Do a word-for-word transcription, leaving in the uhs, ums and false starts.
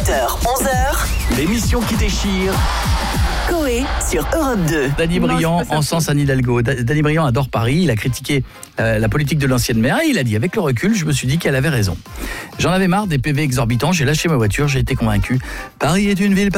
huit heures, onze heures, L'émission qui déchire. Coé sur Europe deux. Danny Briand en sens Anne Hidalgo. Da- Danny Briand adore Paris. Il a critiqué euh, la politique de l'ancienne maire et il a dit, avec le recul, je me suis dit qu'elle avait raison. J'en avais marre des P V exorbitants. J'ai lâché ma voiture. J'ai été convaincu. Paris est une ville